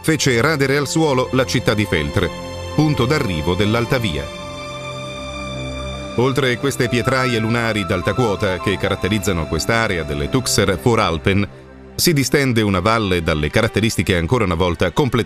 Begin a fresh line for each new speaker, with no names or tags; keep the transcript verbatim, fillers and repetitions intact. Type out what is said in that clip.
fece radere al suolo la città di Feltre, punto d'arrivo dell'Alta Via. Oltre queste pietraie lunari d'alta quota che caratterizzano quest'area delle Tuxer Voralpen, si distende una valle dalle caratteristiche ancora una volta completamente